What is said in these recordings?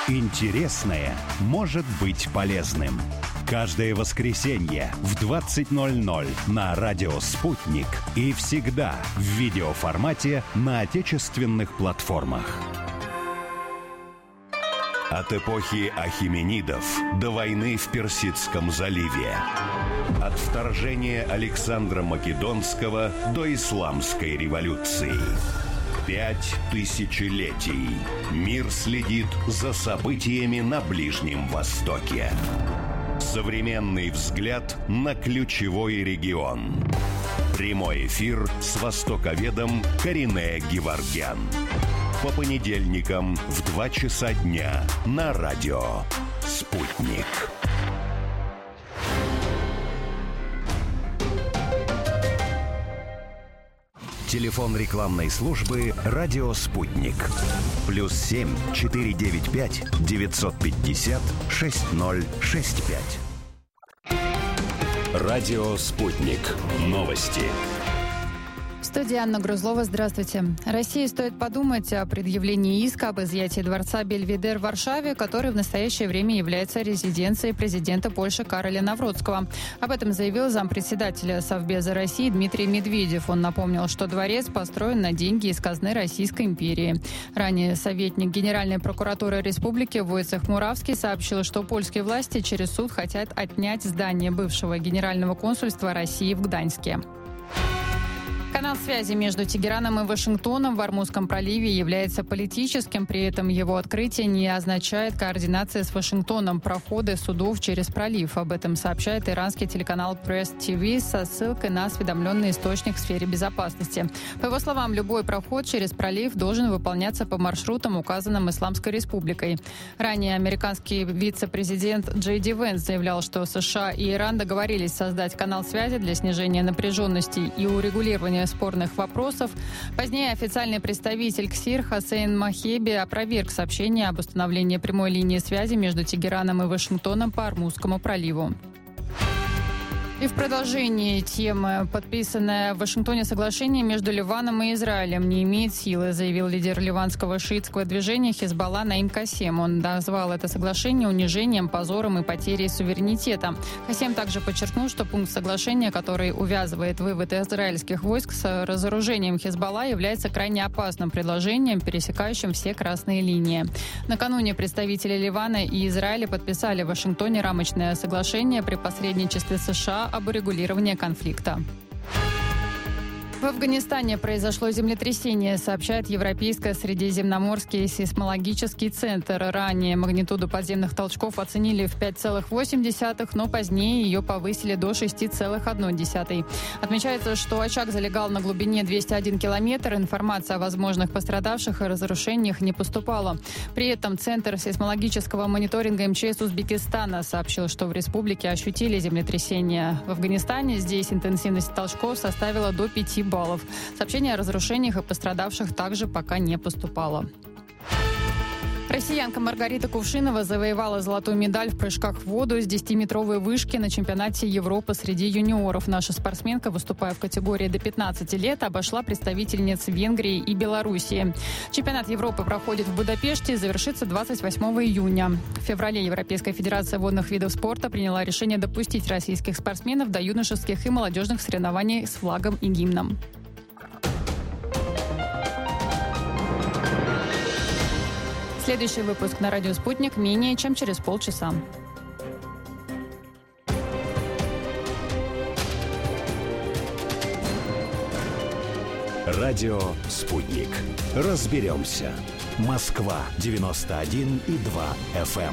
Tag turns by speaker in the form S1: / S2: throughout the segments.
S1: Интересное может быть полезным. Каждое воскресенье в 20:00 на радио «Спутник» и всегда в видеоформате на отечественных платформах. От эпохи ахименидов до войны в Персидском заливе. От вторжения Александра Македонского до Исламской революции. 5 тысячелетий. Мир следит за событиями на Ближнем Востоке. Современный взгляд на ключевой регион. Прямой эфир с востоковедом Каринэ Геворгян. По понедельникам в 2 часа дня на радио «Спутник». Телефон рекламной службы «Радио Спутник». +7 495 950 6065. Радио «Спутник». Новости.
S2: В студии Анна Грузлова. Здравствуйте. России стоит подумать о предъявлении иска об изъятии дворца Бельведер в Варшаве, который в настоящее время является резиденцией президента Польши Кароля Навроцкого. Об этом заявил зампредседателя Совбеза России Дмитрий Медведев. Он напомнил, что дворец построен на деньги из казны Российской империи. Ранее советник Генеральной прокуратуры Республики Войцех Муравский сообщил, что польские власти через суд хотят отнять здание бывшего генерального консульства России в Гданьске. Канал связи между Тегераном и Вашингтоном в Ормузском проливе является политическим, при этом его открытие не означает координации с Вашингтоном прохода судов через пролив. Об этом сообщает иранский телеканал Press TV со ссылкой на осведомленный источник в сфере безопасности. По его словам, любой проход через пролив должен выполняться по маршрутам, указанным Исламской Республикой. Ранее американский вице-президент Джей Ди Венс заявлял, что США и Иран договорились создать канал связи для снижения напряженности и урегулирования спорных вопросов. Позднее официальный представитель КСИР Хосейн Махеби опроверг сообщение об установлении прямой линии связи между Тегераном и Вашингтоном по Ормузскому проливу. И в продолжении темы подписанное в Вашингтоне соглашение между Ливаном и Израилем не имеет силы, заявил лидер ливанского шиитского движения Хизбалла Наим Кассем. Он назвал это соглашение унижением, позором и потерей суверенитета. Кассем также подчеркнул, что пункт соглашения, который увязывает вывод израильских войск с разоружением Хизбалла, является крайне опасным предложением, пересекающим все красные линии. Накануне представители Ливана и Израиля подписали в Вашингтоне рамочное соглашение при посредничестве США об урегулировании конфликта. В Афганистане произошло землетрясение, сообщает Европейский Средиземноморский сейсмологический центр. Ранее магнитуду подземных толчков оценили в 5,8, но позднее ее повысили до 6,1. Отмечается, что очаг залегал на глубине 201 километр. Информация о возможных пострадавших и разрушениях не поступала. При этом Центр сейсмологического мониторинга МЧС Узбекистана сообщил, что в республике ощутили землетрясение. В Афганистане здесь интенсивность толчков составила до 5 баллов. Сообщение о разрушениях и пострадавших также пока не поступало. Россиянка Маргарита Кувшинова завоевала золотую медаль в прыжках в воду с 10-метровой вышки на чемпионате Европы среди юниоров. Наша спортсменка, выступая в категории до 15 лет, обошла представительниц Венгрии и Белоруссии. Чемпионат Европы проходит в Будапеште и завершится 28 июня. В феврале Европейская федерация водных видов спорта приняла решение допустить российских спортсменов до юношеских и молодежных соревнований с флагом и гимном. Следующий выпуск на радио «Спутник» менее чем через полчаса.
S1: Радио «Спутник». Разберемся. Москва 91,2 FM.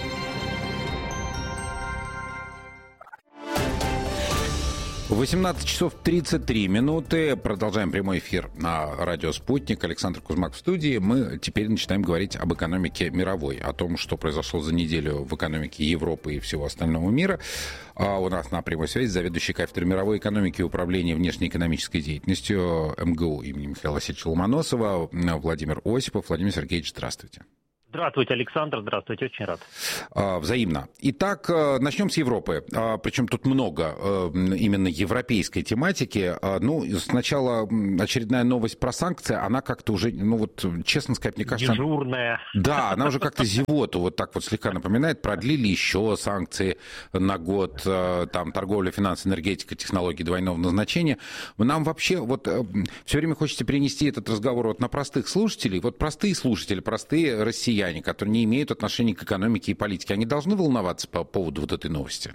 S3: 18 часов 33 минуты. Продолжаем прямой эфир на радио «Спутник». Александр Кузьмак в студии. Мы теперь начинаем говорить об экономике мировой, о том, что произошло за неделю в экономике Европы и всего остального мира. У нас на прямой связи заведующий кафедрой мировой экономики и управления внешнеэкономической деятельностью МГУ имени Михаила Васильевича Ломоносова Владимир Осипов. Владимир Сергеевич, здравствуйте.
S4: Здравствуйте, Александр, здравствуйте, очень рад.
S3: Взаимно. Итак, начнем с Европы. Причем тут много именно европейской тематики. Ну, сначала очередная новость про санкции, она как-то уже, ну вот, честно сказать, мне кажется...
S4: Дежурная.
S3: Да, она уже как-то зевоту вот так вот слегка напоминает. Продлили еще санкции на год, там, торговля, финансы, энергетика, технологии двойного назначения. Нам вообще вот все время хочется перенести этот разговор вот на простых слушателей. Вот простые слушатели, простые россияне, которые не имеют отношения к экономике и политике, они должны волноваться по поводу вот этой новости?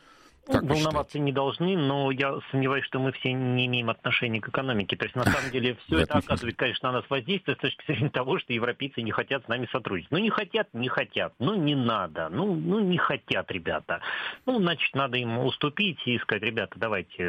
S4: Волноваться не должны, но я сомневаюсь, что мы все не имеем отношения к экономике. То есть, на самом деле, все это оказывает, конечно, на нас воздействие с точки зрения того, что европейцы не хотят с нами сотрудничать. Ну, не хотят, ну, не надо, ну, не хотят ребята. Ну, значит, надо им уступить и сказать: ребята, давайте,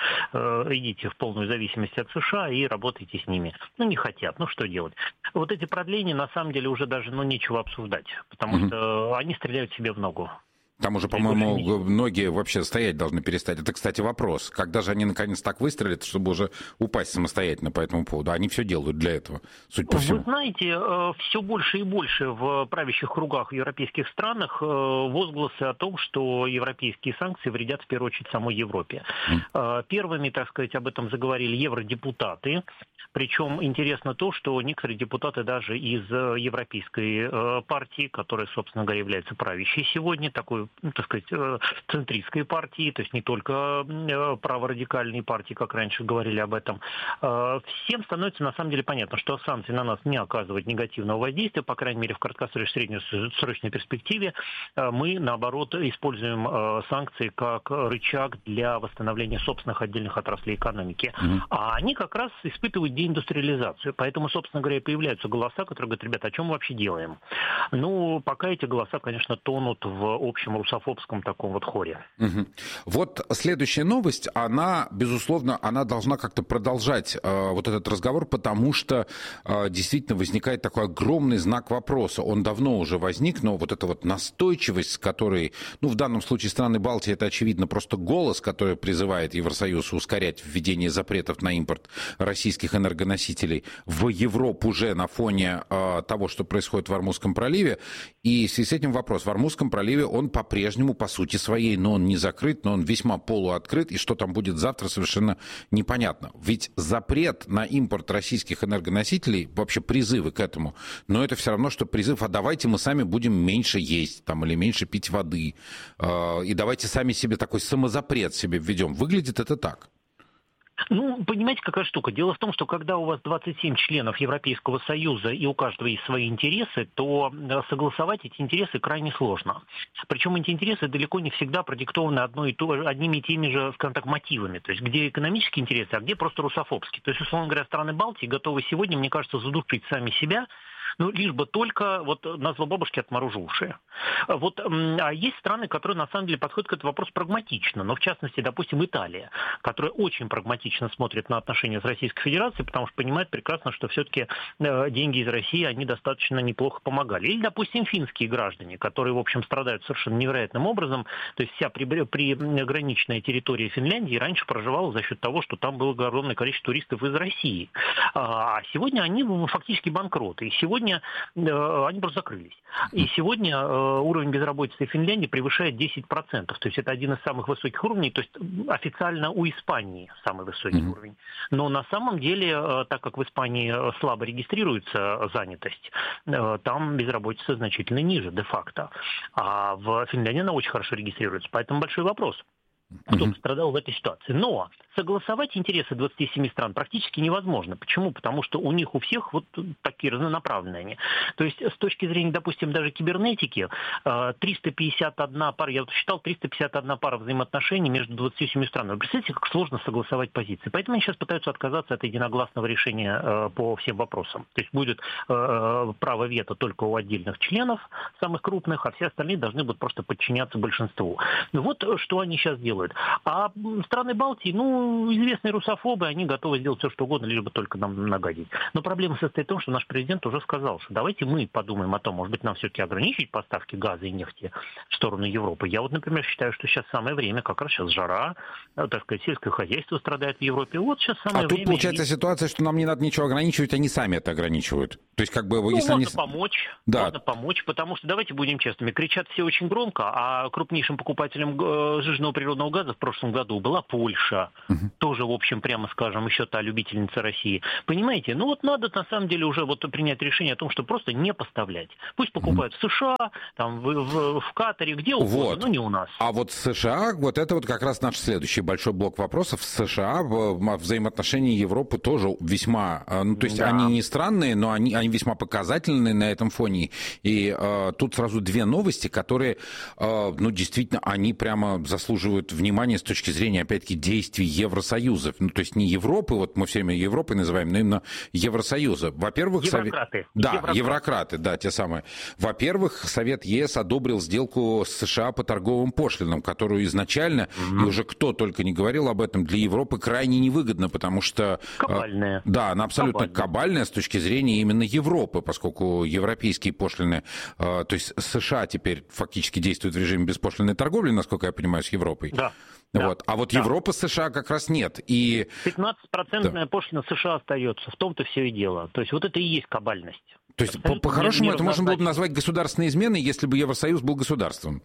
S4: идите в полную зависимость от США и работайте с ними. Ну, не хотят, ну, что делать? Вот эти продления, на самом деле, уже даже, нечего обсуждать, потому что они стреляют себе в ногу.
S3: Там уже, по-моему, многие вообще стоять должны перестать. Это, кстати, вопрос. Когда же они наконец так выстрелят, чтобы уже упасть самостоятельно по этому поводу? Они все делают для этого, судя по всему.
S4: Вы знаете, все больше и больше в правящих кругах в европейских странах возгласы о том, что европейские санкции вредят в первую очередь самой Европе. Первыми, так сказать, об этом заговорили евродепутаты. Причем интересно то, что некоторые депутаты даже из Европейской партии, которая, собственно говоря, является правящей сегодня, такой, так сказать, центристской партии, то есть не только праворадикальные партии, как раньше говорили об этом, всем становится на самом деле понятно, что санкции на нас не оказывают негативного воздействия, по крайней мере, в краткосрочной, среднесрочной перспективе. Мы, наоборот, используем санкции как рычаг для восстановления собственных отдельных отраслей экономики. А они как раз испытывают деиндустриализацию. Поэтому, собственно говоря, появляются голоса, которые говорят: ребята, о чем мы вообще делаем? Ну, пока эти голоса, конечно, тонут в общем русофобском таком вот хоре.
S3: Вот следующая новость, она, безусловно, она должна как-то продолжать вот этот разговор, потому что действительно возникает такой огромный знак вопроса. Он давно уже возник, но вот эта вот настойчивость, с которой, ну, в данном случае страны Балтии, это, очевидно, просто голос, который призывает Евросоюз ускорять введение запретов на импорт российских энергоносителей в Европу уже на фоне того, что происходит в Ормузском проливе. И в связи с этим вопрос. В Ормузском проливе он по-прежнему, по сути своей, но он не закрыт, но он весьма полуоткрыт, и что там будет завтра, совершенно непонятно. Ведь запрет на импорт российских энергоносителей, вообще призывы к этому, но это все равно, что призыв: а давайте мы сами будем меньше есть там, или меньше пить воды, и давайте сами себе такой самозапрет себе введем. Выглядит это так.
S4: Ну, понимаете, какая штука? Дело в том, что когда у вас 27 членов Европейского Союза и у каждого есть свои интересы, то согласовать эти интересы крайне сложно. Причем эти интересы далеко не всегда продиктованы одними и теми же, скажем так, мотивами. То есть где экономические интересы, а где просто русофобские. То есть, условно говоря, страны Балтии готовы сегодня, мне кажется, задушить сами себя, ну, лишь бы только, вот, на зло бабушки отморожу уши. Вот, а есть страны, которые, на самом деле, подходят к этому вопросу прагматично. Но, в частности, допустим, Италия, которая очень прагматично смотрит на отношения с Российской Федерацией, потому что понимает прекрасно, что все-таки деньги из России, они достаточно неплохо помогали. Или, допустим, финские граждане, которые, в общем, страдают совершенно невероятным образом. То есть вся приграничная территория Финляндии раньше проживала за счет того, что там было огромное количество туристов из России. А сегодня они фактически банкроты. И сегодня они просто закрылись. И сегодня уровень безработицы в Финляндии превышает 10%. То есть это один из самых высоких уровней. То есть официально у Испании самый высокий уровень. Но на самом деле, так как в Испании слабо регистрируется занятость, там безработица значительно ниже де-факто. А в Финляндии она очень хорошо регистрируется. Поэтому большой вопрос: кто пострадал в этой ситуации. Но согласовать интересы 27 стран практически невозможно. Почему? Потому что у них у всех вот такие разнонаправленные они. То есть с точки зрения, допустим, даже кибернетики, 351 пара, я вот считал, 351 пара взаимоотношений между 27 странами. Вы представляете, как сложно согласовать позиции. Поэтому они сейчас пытаются отказаться от единогласного решения по всем вопросам. То есть будет право вето только у отдельных членов, самых крупных, а все остальные должны будут просто подчиняться большинству. Вот что они сейчас делают. делают. А страны Балтии, известные русофобы, они готовы сделать все, что угодно, лишь бы только нам нагадить. Но проблема состоит в том, что наш президент уже сказал, что давайте мы подумаем о том, может быть, нам все-таки ограничить поставки газа и нефти в сторону Европы. Я вот, например, считаю, что сейчас самое время, как раз сейчас жара, так сказать, сельское хозяйство страдает в Европе. Вот сейчас самое время.
S3: А тут получается ситуация, что нам не надо ничего ограничивать, они сами это ограничивают. То есть, как бы, если
S4: можно помочь,
S3: да.
S4: Можно помочь, потому что, давайте будем честными, кричат все очень громко, а крупнейшим покупателем сжиженного природного газа в прошлом году была Польша, тоже, в общем, прямо скажем, еще та любительница России. Понимаете, надо на самом деле уже принять решение о том, что просто не поставлять. Пусть покупают в США, там, в Катаре, где угодно, но не у нас.
S3: А вот США, это вот как раз наш следующий большой блок вопросов. В США взаимоотношения Европы тоже весьма, то есть они не странные, но они весьма показательные на этом фоне. И тут сразу две новости, которые, действительно, они прямо заслуживают внимания с точки зрения, опять-таки, действий Евросоюза. То есть не Европы, вот мы все время Европой называем, но именно Евросоюза. Во-первых, Еврократы, те самые. Во-первых, Совет ЕС одобрил сделку с США по торговым пошлинам, которую изначально, и уже кто только не говорил об этом, для Европы крайне невыгодно, потому что...
S4: Кабальная.
S3: Да, она абсолютно кабальная с точки зрения именно Европы, поскольку европейские пошлины, то есть США теперь фактически действуют в режиме беспошлинной торговли, насколько я понимаю, с Европой.
S4: Да.
S3: Вот. А вот Европа с США как раз нет.
S4: 15% пошлина США остается. В том-то все и дело. То есть вот это и есть кабальность.
S3: То есть по-хорошему это можно было бы назвать государственной изменой, если бы Евросоюз был государством.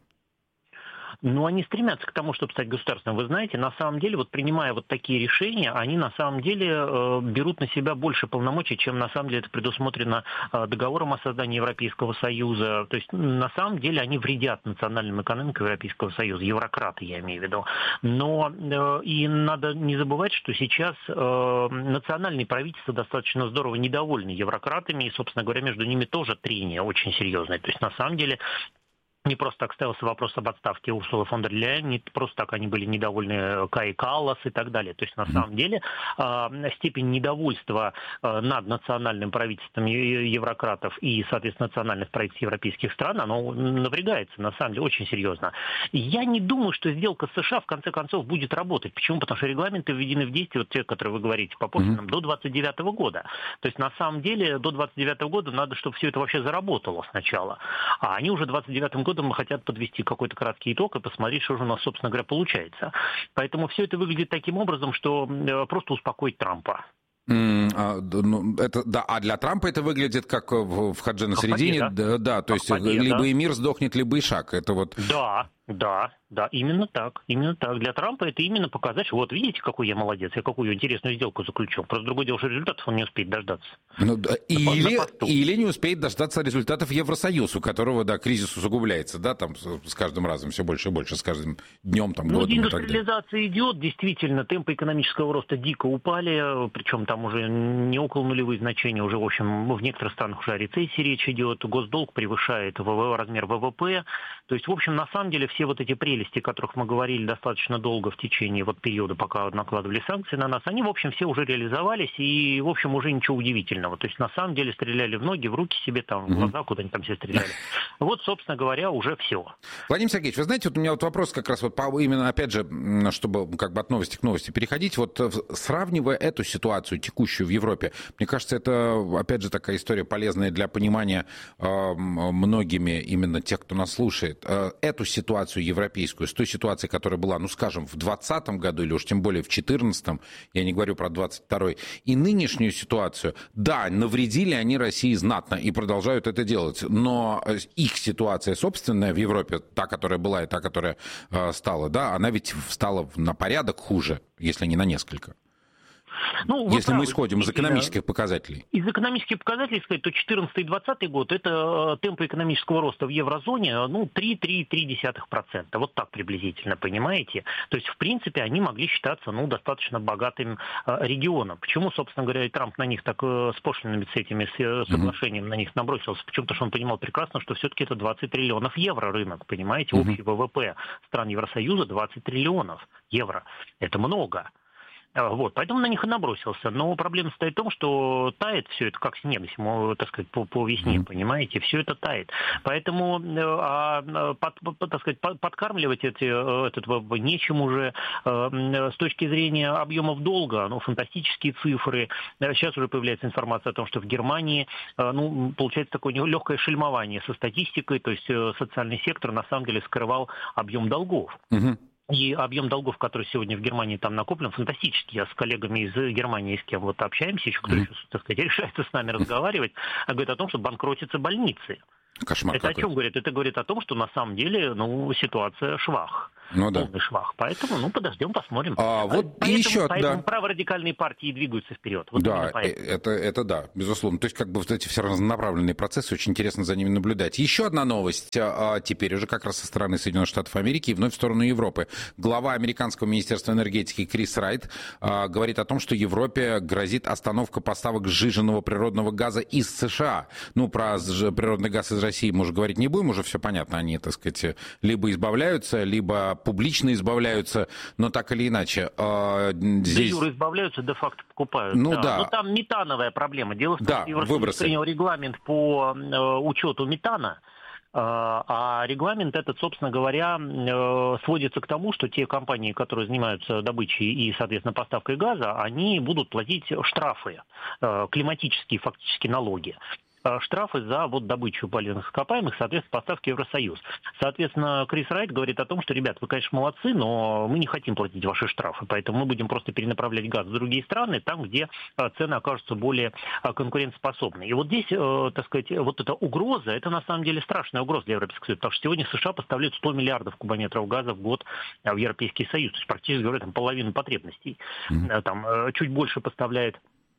S4: Они стремятся к тому, чтобы стать государственным. Вы знаете, на самом деле, принимая такие решения, они на самом деле берут на себя больше полномочий, чем на самом деле это предусмотрено договором о создании Европейского Союза. То есть, на самом деле, они вредят национальным экономикам Европейского Союза, еврократы, я имею в виду. Но и надо не забывать, что сейчас национальные правительства достаточно здорово недовольны еврократами, и, собственно говоря, между ними тоже трение очень серьезное. То есть, на самом деле, не просто так ставился вопрос об отставке Урсулы фон дер Ляйен, не просто так они были недовольны Каи Каллас и так далее. То есть, на самом деле, степень недовольства над национальным правительством еврократов и, соответственно, национальных правительств европейских стран, оно напрягается, на самом деле, очень серьезно. Я не думаю, что сделка с США, в конце концов, будет работать. Почему? Потому что регламенты введены в действие, те, которые вы говорите, по пошлинам, до 29 года. То есть, на самом деле, до 29 года надо, чтобы все это вообще заработало сначала. А они уже в 29 году мы хотят подвести какой-то краткий итог и посмотреть, что же у нас, собственно говоря, получается. Поэтому все это выглядит таким образом, что просто успокоить Трампа.
S3: А для Трампа это выглядит как в хадже на середине, да, то есть либо и мир сдохнет, либо и шаг. Это вот...
S4: Да, именно так. Для Трампа это именно показать, что вот видите, какой я молодец, я какую интересную сделку заключил. Просто другое дело, что результатов он не успеет дождаться.
S3: Или не успеет дождаться результатов Евросоюз, у которого, кризис усугубляется, там с каждым разом все больше и больше, с каждым днем, годом.
S4: Индустриализация идет, действительно, темпы экономического роста дико упали, причем там уже не около нулевые значения, уже, в общем, в некоторых странах уже о рецессии речь идет, госдолг превышает размер ВВП. То есть, в общем, на самом деле, все вот эти прелести, о которых мы говорили достаточно долго в течение периода, пока накладывали санкции на нас, они, в общем, все уже реализовались, и, в общем, уже ничего удивительного. То есть, на самом деле, стреляли в ноги, в руки себе, в глаза, куда они там все стреляли. Вот, собственно говоря, уже все.
S3: Владимир Сергеевич, вы знаете, у меня вопрос как раз именно, опять же, чтобы от новости к новости переходить, сравнивая эту ситуацию текущую в Европе, мне кажется, это, опять же, такая история полезная для понимания многими, именно тех, кто нас слушает, эту ситуацию европейскую с той ситуацией, которая была, скажем, в 2020 году или уж тем более в 2014, я не говорю про 2022, и нынешнюю ситуацию, навредили они России знатно и продолжают это делать, но их ситуация собственная в Европе, та, которая была и та, которая стала, она ведь стала на порядок хуже, если не на несколько. Если мы исходим из экономических показателей.
S4: Из экономических показателей сказать, то 2014 и 2020 год это темпы экономического роста в еврозоне 3,3%. Вот так приблизительно, понимаете? То есть, в принципе, они могли считаться достаточно богатым регионом. Почему, собственно говоря, и Трамп на них так с пошлинами, с этими соглашением на них набросился? Почему? Потому что он понимал прекрасно, что все-таки это 20 триллионов евро рынок, понимаете? Общий ВВП стран Евросоюза 20 триллионов евро. Это много. Вот, поэтому на них и набросился. Но проблема состоит в том, что тает все это как снег, так сказать, по весне, понимаете, все это тает. Поэтому, так сказать, подкармливать этот нечем уже. С точки зрения объемов долга, фантастические цифры. Сейчас уже появляется информация о том, что в Германии, получается такое легкое шельмование со статистикой, то есть социальный сектор на самом деле скрывал объем долгов. И объем долгов, который сегодня в Германии там накоплен, фантастический. Я с коллегами из Германии, с кем общаемся, еще кто еще, так сказать, решается с нами разговаривать, говорит о том, что банкротятся больницы.
S3: Кошмар
S4: это
S3: какой.
S4: О чем говорит? Это говорит о том, что на самом деле ситуация швах. Полный швах. Поэтому, подождем, посмотрим. Поэтому праворадикальные партии двигаются вперед.
S3: Да, это да, безусловно. То есть, эти все разнонаправленные процессы, очень интересно за ними наблюдать. Еще одна новость, теперь уже как раз со стороны Соединенных Штатов Америки и вновь в сторону Европы. Глава американского министерства энергетики Крис Райт говорит о том, что Европе грозит остановка поставок сжиженного природного газа из США. Про природный газ из России мы уже говорить не будем, уже все понятно. Они, так сказать, либо избавляются, либо публично избавляются, но так или иначе.
S4: Здесь... Де юре избавляются, де-факто покупают. Но там метановая проблема. Дело в том, что Евросоюз принял регламент по учету метана, а регламент этот, собственно говоря, сводится к тому, что те компании, которые занимаются добычей и, соответственно, поставкой газа, они будут платить штрафы, климатические фактически налоги. Штрафы за добычу полезных ископаемых, соответственно, поставки в Евросоюз. Соответственно, Крис Райт говорит о том, что, ребят, вы, конечно, молодцы, но мы не хотим платить ваши штрафы, поэтому мы будем просто перенаправлять газ в другие страны, там, где цены окажутся более конкурентоспособны. И здесь, так сказать, эта угроза, это на самом деле страшная угроза для Европейского Союза, потому что сегодня США поставляют 100 миллиардов кубометров газа в год в Европейский Союз, то есть практически говоря, половину потребностей. Там чуть больше поставляет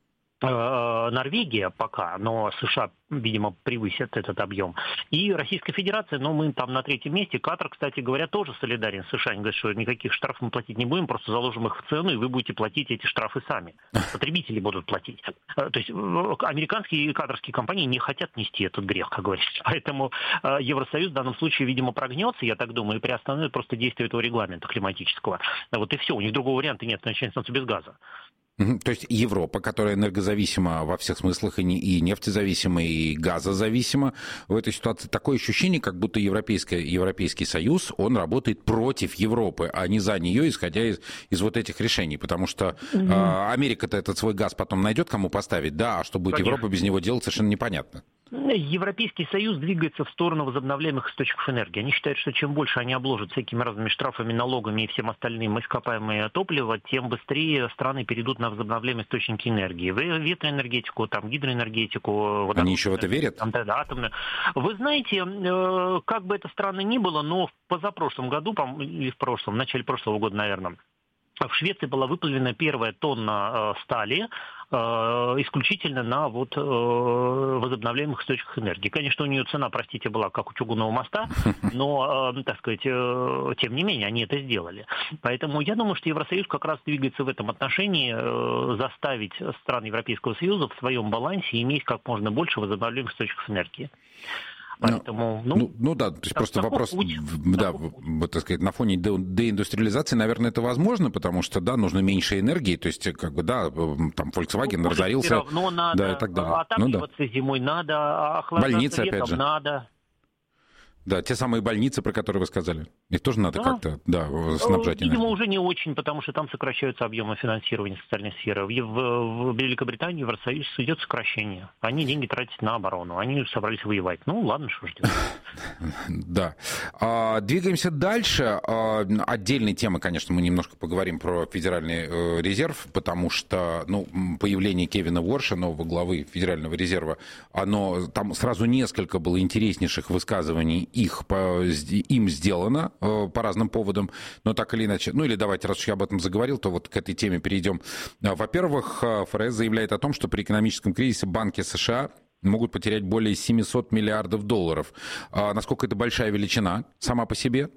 S4: Норвегия пока, но США, видимо, превысят этот объем. И Российская Федерация, мы там на третьем месте. Катар, кстати говоря, тоже солидарен с США. Они говорят, что никаких штрафов мы платить не будем, просто заложим их в цену, и вы будете платить эти штрафы сами. Потребители будут платить. То есть американские и катарские компании не хотят нести этот грех, как говорится. Поэтому Евросоюз в данном случае, видимо, прогнется, я так думаю, и приостановит просто действие этого регламента климатического. И все, у них другого варианта нет, начинается без газа.
S3: То есть Европа, которая энергозависима во всех смыслах, и нефтезависима, и газозависима, в этой ситуации такое ощущение, как будто Европейский Союз, он работает против Европы, а не за нее, исходя из этих решений. Потому что Америка-то этот свой газ потом найдет, кому поставить, да, а что будет Европа без него делать, совершенно непонятно.
S4: Европейский Союз двигается в сторону возобновляемых источников энергии. Они считают, что чем больше они обложат всякими разными штрафами, налогами и всем остальным ископаемое топливо, тем быстрее страны перейдут на возобновляемые источники энергии. Ветроэнергетику, гидроэнергетику.
S3: Они еще в это верят?
S4: Атомную. Вы знаете, как бы это странно ни было, но в позапрошлом году, или в начале прошлого года, наверное, в Швеции была выплавлена первая тонна стали исключительно на возобновляемых источниках энергии. Конечно, у нее цена, простите, была как у чугунного моста, но, так сказать, тем не менее, они это сделали. Поэтому я думаю, что Евросоюз как раз двигается в этом отношении, заставить страны Европейского Союза в своем балансе иметь как можно больше возобновляемых источников энергии. Поэтому,
S3: то есть просто вопрос, так сказать, на фоне деиндустриализации, наверное, это возможно, потому что, нужно меньше энергии, то есть, там Volkswagen разорился,
S4: все равно надо,
S3: и так далее.
S4: Отапливаться зимой надо, охлаждаться летом надо.
S3: Да, те самые больницы, про которые вы сказали. Их тоже надо как-то снабжать энергией.
S4: Видимо, уже не очень, потому что там сокращаются объемы финансирования социальной сферы. В Великобритании, в Евросоюзе идет сокращение. Они деньги тратят на оборону. Они собрались воевать. Ладно, что ж делать.
S3: Да. Двигаемся дальше. Отдельной темы, конечно, мы немножко поговорим про Федеральный резерв, потому что появление Кевина Уорша, нового главы Федерального резерва, там сразу несколько было интереснейших высказываний им сделано по разным поводам, но так или иначе, или давайте, раз уж я об этом заговорил, то к этой теме перейдем. Во-первых, ФРС заявляет о том, что при экономическом кризисе банки США могут потерять более 700 миллиардов долларов. Насколько это большая величина сама по себе?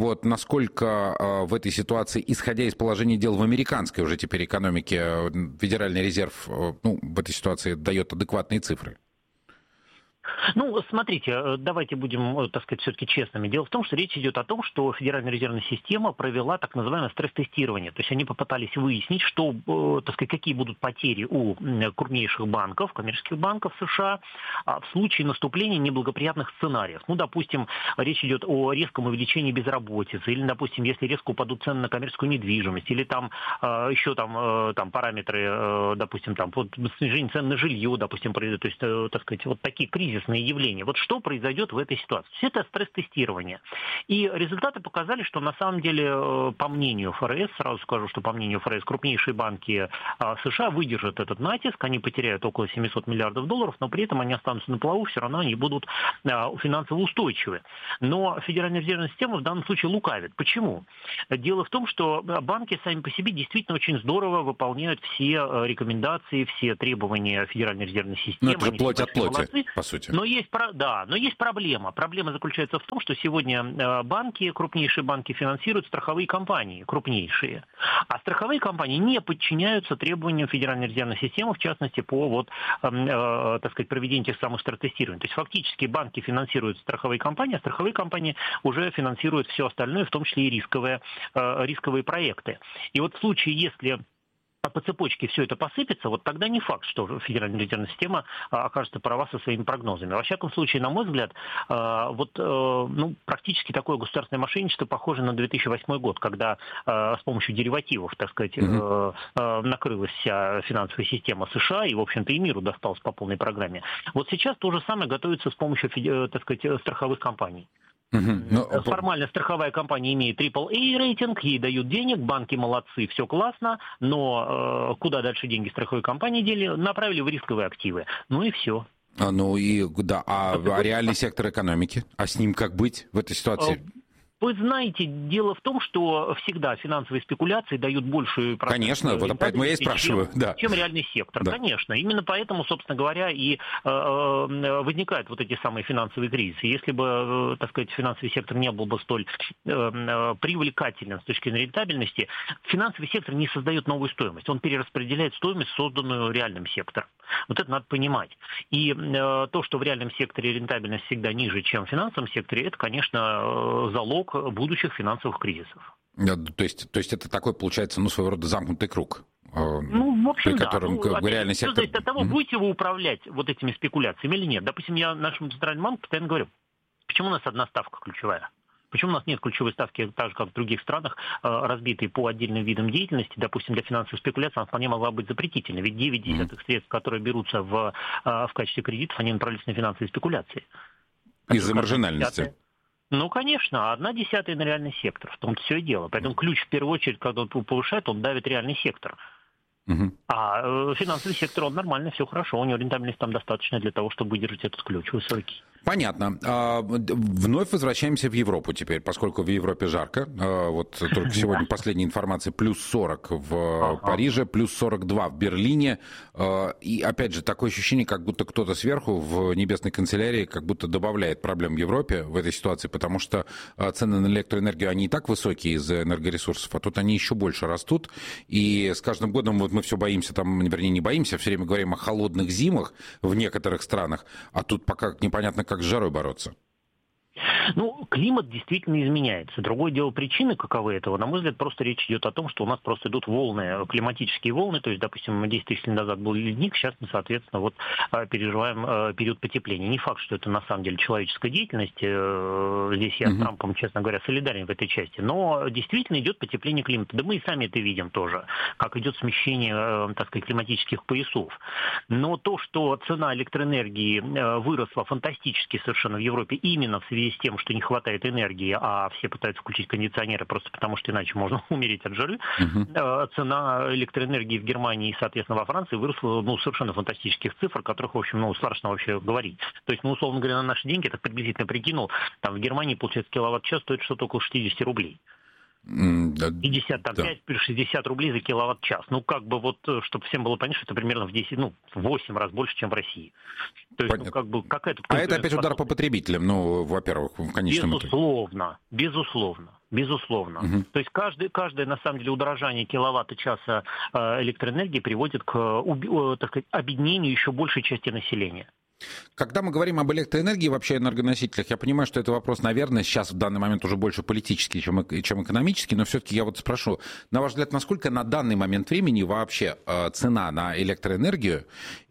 S3: Насколько в этой ситуации, исходя из положения дел в американской уже теперь экономике, Федеральный резерв в этой ситуации дает адекватные цифры?
S4: Ну, смотрите, давайте будем, так сказать, все-таки честными. Дело в том, что речь идет о том, что Федеральная резервная система провела так называемое стресс-тестирование. То есть они попытались выяснить, что, так сказать, какие будут потери у крупнейших банков, коммерческих банков США в случае наступления неблагоприятных сценариев. Ну, допустим, речь идет о резком увеличении безработицы, или, допустим, если резко упадут цены на коммерческую недвижимость, или там еще там параметры, допустим, там снижение цен на жилье, допустим, то есть, так сказать, вот такие кризисные явления. Вот что произойдет в этой ситуации? Все это стресс-тестирование. И результаты показали, что на самом деле, по мнению ФРС, сразу скажу, что по мнению ФРС, крупнейшие банки США выдержат этот натиск, они потеряют около 700 миллиардов долларов, но при этом они останутся на плаву, все равно они будут финансово устойчивы. Но Федеральная резервная система в данном случае лукавит. Почему? Дело в том, что банки сами по себе действительно очень здорово выполняют все рекомендации, все требования Федеральной резервной системы.
S3: Ну, это же плоть от плоти, по сути.
S4: Но есть проблема. Проблема заключается в том, что сегодня банки, крупнейшие банки финансируют страховые компании, крупнейшие. А страховые компании не подчиняются требованиям Федеральной резервной системы, в частности, по так сказать, проведению тех самых стресс-тестирований. То есть фактически банки финансируют страховые компании, а страховые компании уже финансируют все остальное, в том числе и рисковые проекты. И вот в случае, если по цепочке все это посыпется, вот тогда не факт, что Федеральная резервная система окажется права со своими прогнозами. Во всяком случае, на мой взгляд, практически такое государственное мошенничество похоже на 2008 год, когда с помощью деривативов, так сказать, накрылась вся финансовая система США, и, в общем-то, и миру досталось по полной программе. Вот сейчас то же самое готовится с помощью, так сказать, страховых компаний. Формально страховая компания имеет AAA рейтинг, ей дают денег, банки молодцы, все классно, но куда дальше деньги страховой компании дели? Направили в рисковые активы. Ну и все.
S3: А реальный сектор экономики? А с ним как быть в этой ситуации?
S4: Вы знаете, дело в том, что всегда финансовые спекуляции дают большую процент.
S3: Конечно, вот поэтому я и спрашиваю.
S4: Чем реальный сектор. Да. Конечно. Именно поэтому, собственно говоря, и возникают вот эти самые финансовые кризисы. Если бы, так сказать, финансовый сектор не был бы столь привлекательным с точки зрения рентабельности, финансовый сектор не создает новую стоимость. Он перераспределяет стоимость, созданную реальным сектором. Вот это надо понимать. И то, что в реальном секторе рентабельность всегда ниже, чем в финансовом секторе, это, конечно, залог будущих финансовых кризисов.
S3: То есть это такой, получается, своего рода замкнутый круг.
S4: В общем, да.
S3: Реальный сектор...
S4: зависит от того, будете вы управлять вот этими спекуляциями или нет. Допустим, я нашему центральному банку постоянно говорю, почему у нас одна ставка ключевая? Почему у нас нет ключевой ставки, так же, как в других странах, разбитой по отдельным видам деятельности? Допустим, для финансовых спекуляций она вполне могла быть запретительной. Ведь 9/10 средств, которые берутся в качестве кредитов, они направляются на финансовые спекуляции.
S3: Из-за маржинальности.
S4: Ну, конечно, 1/10 на реальный сектор. В том-то все и дело. Поэтому ключ, в первую очередь, когда он повышает, он давит реальный сектор. А финансовый сектор, он нормально, все хорошо. У него рентабельность там достаточно для того, чтобы выдержать этот ключ высокий.
S3: Понятно. Вновь возвращаемся в Европу теперь, поскольку в Европе жарко. Вот только сегодня последняя информация: плюс 40 в Париже, плюс 42 в Берлине. И опять же, такое ощущение, как будто кто-то сверху в небесной канцелярии как будто добавляет проблем в Европе в этой ситуации, потому что цены на электроэнергию, они и так высокие из-за энергоресурсов, а тут они еще больше растут. И с каждым годом вот мы все боимся, не боимся, все время говорим о холодных зимах в некоторых странах, а тут пока непонятно, как с жарой бороться.
S4: Климат действительно изменяется. Другое дело, причины каковы этого. На мой взгляд, просто речь идет о том, что у нас просто идут волны, климатические волны. То есть, допустим, 10 тысяч лет назад был ледник, сейчас мы, соответственно, переживаем период потепления. Не факт, что это на самом деле человеческая деятельность. Здесь я с Трампом, честно говоря, солидарен в этой части. Но действительно идет потепление климата. Да мы и сами это видим тоже, как идет смещение, так сказать, климатических поясов. Но то, что цена электроэнергии выросла фантастически совершенно в Европе именно в связи с тем, что не хватает энергии, а все пытаются включить кондиционеры просто потому, что иначе можно умереть от жары, цена электроэнергии в Германии и, соответственно, во Франции выросла совершенно фантастических цифр, которых, в общем, страшно вообще говорить. То есть, условно говоря, на наши деньги, я так приблизительно прикинул, там в Германии, получается, киловатт-час стоит что-то около 60 рублей. 50-60 рублей за киловатт-час. Чтобы всем было понятно, что это примерно в 8 раз больше, чем в России. То есть, какая-то...
S3: А это опять удар по потребителям, во-первых, в конечном итоге.
S4: Безусловно. То есть каждое, на самом деле, удорожание киловатта-часа электроэнергии приводит к, так сказать, обеднению еще большей части населения.
S3: Когда мы говорим об электроэнергии, вообще энергоносителях, я понимаю, что это вопрос, наверное, сейчас в данный момент уже больше политический, чем экономический, но все-таки я вот спрошу, на ваш взгляд, насколько на данный момент времени вообще цена на электроэнергию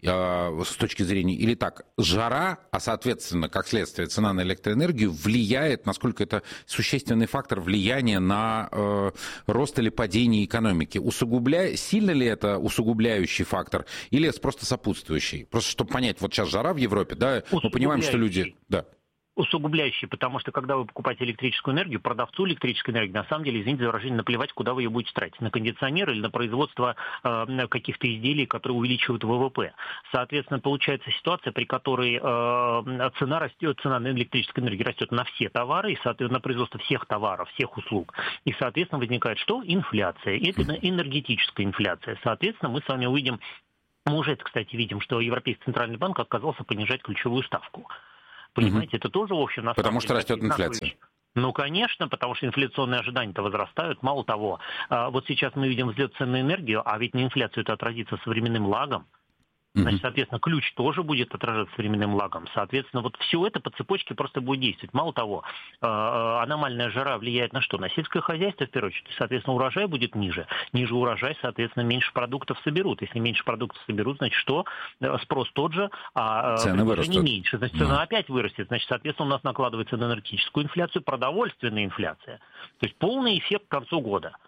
S3: с точки зрения, или так, жара, а соответственно, как следствие, цена на электроэнергию влияет, насколько это существенный фактор влияния на рост или падение экономики? Сильно ли это усугубляющий фактор или просто сопутствующий? Просто чтобы понять, вот сейчас жара в Европе, да, мы понимаем, что люди... Да.
S4: Усугубляющий, потому что когда вы покупаете электрическую энергию, продавцу электрической энергии, на самом деле, извините за выражение, наплевать, куда вы ее будете тратить. На кондиционер или на производство каких-то изделий, которые увеличивают ВВП. Соответственно, получается ситуация, при которой цена растет, цена на электрическую энергию растет на все товары, и, соответственно, на производство всех товаров, всех услуг. И, соответственно, возникает что? Инфляция. Это энергетическая инфляция. Соответственно, мы с вами увидим, мы уже это, кстати, видим, что Европейский центральный банк отказался понижать ключевую ставку. Понимаете, это тоже, в общем, на самом деле...
S3: Потому что растет инфляция.
S4: Ну, конечно, потому что инфляционные ожидания-то возрастают. Мало того, вот сейчас мы видим взлет цен на энергию, а ведь на инфляцию это отразится со временным лагом. Значит, соответственно, ключ тоже будет отражаться с временным лагом. Соответственно, вот все это по цепочке просто будет действовать. Мало того, аномальная жара влияет на что? На сельское хозяйство, в первую очередь. Соответственно, урожай будет ниже. Ниже урожай, соответственно, меньше продуктов соберут. Если меньше продуктов соберут, значит, что? Спрос тот же, а предложение меньше. Значит, цена опять вырастет. Значит, соответственно, у нас накладывается на энергетическую инфляцию продовольственная инфляция. То есть полный эффект к концу года.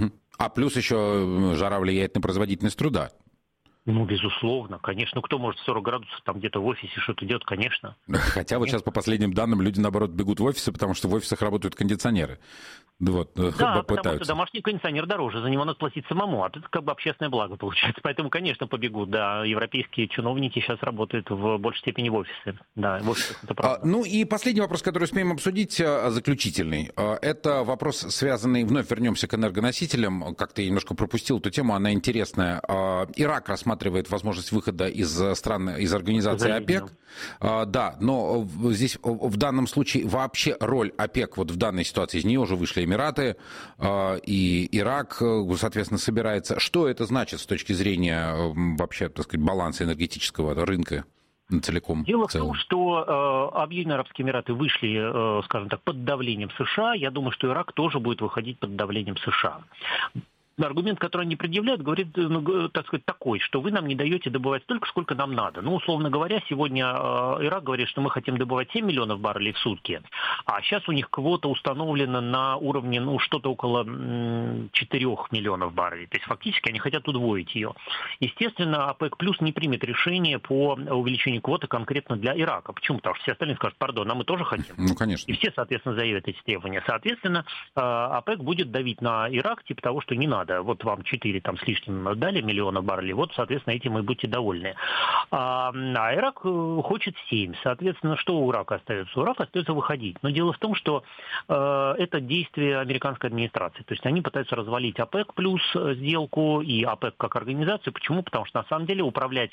S3: А плюс еще жара влияет на производительность труда.
S4: Ну, безусловно, конечно. Кто может 40 градусов там где-то в офисе что-то делать, конечно.
S3: Хотя вот сейчас по последним данным люди, наоборот, бегут в офисы, потому что в офисах работают кондиционеры. Вот,
S4: да, потому что домашний кондиционер дороже, за него надо платить самому, а это как бы общественное благо получается. Поэтому, конечно, побегут, да, европейские чиновники сейчас работают в большей степени в офисе. Да, в офисах это правда.
S3: Ну и последний вопрос, который успеем обсудить, заключительный. Это вопрос, связанный, вновь вернемся к энергоносителям, как-то я немножко пропустил эту тему, она интересная. Ирак рассматривает возможность выхода из стран, из организации ОПЕК. Да, но здесь в данном случае вообще роль ОПЕК вот в данной ситуации, из нее уже вышли Эмираты, и Ирак, соответственно, собирается. Что это значит с точки зрения вообще, так сказать, баланса энергетического рынка целиком?
S4: Дело в том, что Объединенные Арабские Эмираты вышли, скажем так, под давлением США. Я думаю, что Ирак тоже будет выходить под давлением США. Аргумент, который они предъявляют, говорит, ну, так сказать, такой, что вы нам не даете добывать столько, сколько нам надо. Ну, условно говоря, сегодня Ирак говорит, что мы хотим добывать 7 миллионов баррелей в сутки, а сейчас у них квота установлена на уровне, ну, что-то около 4 миллионов баррелей. То есть фактически они хотят удвоить ее. Естественно, ОПЕК плюс не примет решение по увеличению квоты конкретно для Ирака. Почему? Потому что все остальные скажут, пардон, а мы тоже хотим.
S3: Ну, конечно.
S4: И все, соответственно, заявят эти требования. Соответственно, ОПЕК будет давить на Ирак, типа того, что не надо. Вот вам 4 там, с лишним дали миллиона баррелей, вот, соответственно, этим и будьте довольны. А Ирак хочет 7. Соответственно, что у Ирака остается? У Ирака остается выходить. Но дело в том, что это действие американской администрации. То есть они пытаются развалить ОПЕК плюс сделку и ОПЕК как организацию. Почему? Потому что на самом деле управлять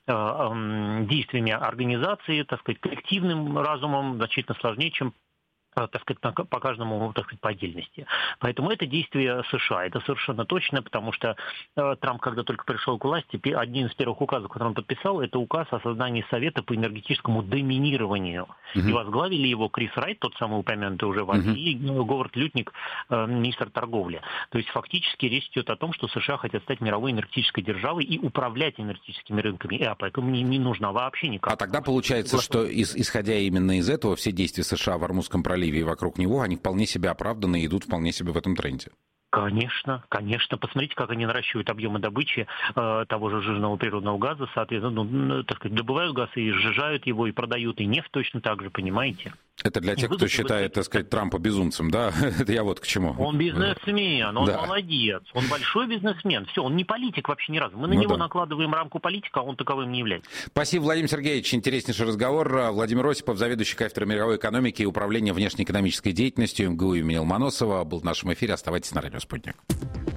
S4: действиями организации, так сказать, коллективным разумом значительно сложнее, чем, так сказать, по каждому, так сказать, по отдельности. Поэтому это действие США. Это совершенно точно, потому что Трамп, когда только пришел к власти, один из первых указов, который он подписал, это указ о создании Совета по энергетическому доминированию. И возглавили его Крис Райт, тот самый упомянутый уже в Азии, и Говард Лютник, министр торговли. То есть фактически речь идет о том, что США хотят стать мировой энергетической державой и управлять энергетическими рынками. И ОПЕК им не нужна вообще никак.
S3: А тогда получается, что исходя именно из этого, все действия США в Ормузском проливе и вокруг него, они вполне себе оправданы и идут вполне себе в этом тренде.
S4: Конечно, конечно. Посмотрите, как они наращивают объемы добычи того же сжиженного природного газа. Соответственно, так сказать, добывают газ и сжижают его, и продают, и нефть точно так же, понимаете?
S3: Это для тех, кто считает, так сказать, Трампа безумцем, да? Это я вот к чему.
S4: Он бизнесмен, он молодец, он большой бизнесмен. Все, он не политик вообще ни разу. Мы на него накладываем рамку политика, а он таковым не является.
S3: Спасибо, Владимир Сергеевич. Интереснейший разговор. Владимир Осипов, заведующий кафедрой мировой экономики и управления внешнеэкономической деятельностью МГУ имени Ломоносова, был в нашем эфире. Оставайтесь на радио «Спутник».